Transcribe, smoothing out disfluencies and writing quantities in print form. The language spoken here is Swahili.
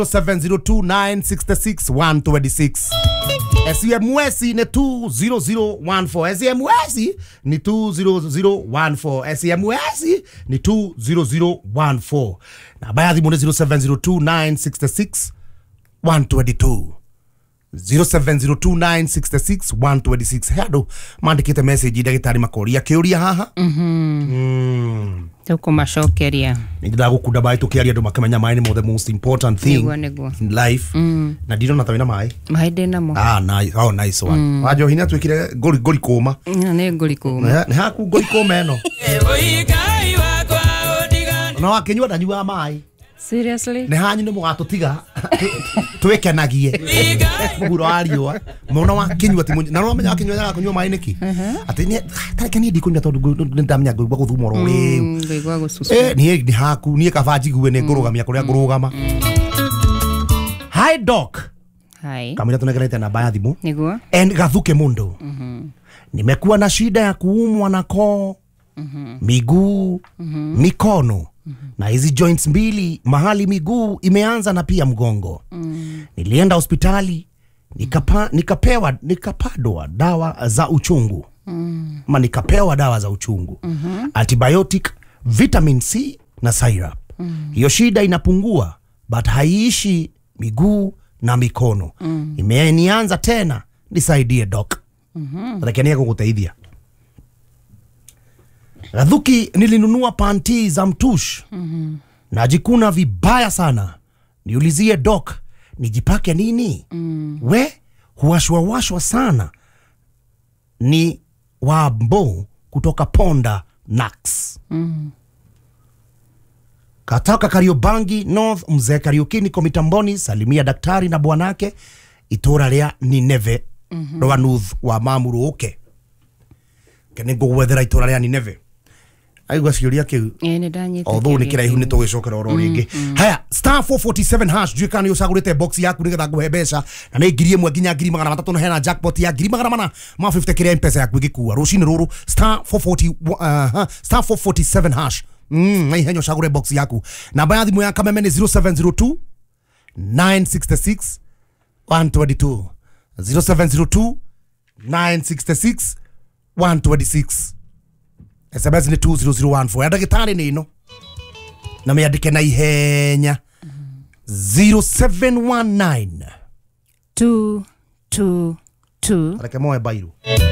702-966-126. SMS ni 20014. SMS ni 20014. SMS ni 20014. Na baadhi mwone 0702-966-122. 0702-966-126. Hado mandikite message dagitari makoria kiuria haha. Tuko mashokeria. Nigida gukunda bai tukiaria ndo makamenya mai ni the most important thing in life. Na ndino natawina mai. Mai dena mo. Nice. Oh, nice one. Wajo hinya twikire goli koma. Ne goli koma. Ne haku goli koma eno. No akenywa ndanyua mai. Seriously? Ne hanyu ni mugatotiga twekenagie muguro ariwa mona wa kinywa timu na no menya kinywa ya kunywa mai niki ati ni tarekani ndikunya tondu ndamenya ngwa guthumoro riu ngwa gususu ni haku ni kabaji guwe ne ngurugamia kuria ngurugama. Hi doc. Hi. Kamera tunageleta na baya thimu niguo and gathuke mundo. Nimekuwa na shida ya kuumwa na koo, miguu, mikono. Na hizi joints mbili mahali miguu imeanza na pia mgongo. Nilienda hospitali nikapewa dawa za uchungu. Nikapewa dawa za uchungu. Antibiotic, vitamin C na syrup. Hiyo shida inapungua but haiishi miguu na mikono. Imenianza tena, nisaidie doc. Lakini kukutaidhia. Gathuki nilinunua panty za mtush. Najikuna vibaya sana. Niulizie doc, nijipake nini? We, huwashwa sana. Ni Wambo kutoka Ponda Nax. Katoka Kariobangi North, mzee Kariuki niko mitamboni, salimia daktari na bwanake itora ria Nineve. Roa North wa Mamuru oke. Kene go wethera itora ria Nineve. Aigwa ciuria kiu ni ndanyite although ni kiraihu ni tugicokera oro ringi. Haya star 447 hash juika ni usagurite box yaku nigetha nguhe mbeca na ni ngiri imwe nginya ngiri 300 na hena jackpot ya ngiri 100 ma 50 kire mpesa yaku igikuwa rucini ruru star 447 hash. Na ihenyo usagure box yaku. Namba ya thimu ya Kameme ni 0702 966 122 0702 966 126. SMS ni 20014. Ndagitari ni ino. Na meandike na ihenya 0719 222 Areke moe bairu.